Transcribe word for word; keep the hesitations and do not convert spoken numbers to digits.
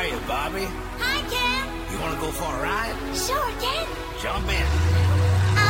are you, Bobby? Hi, Ken. You want to go for a ride? Sure, Ken. Jump in.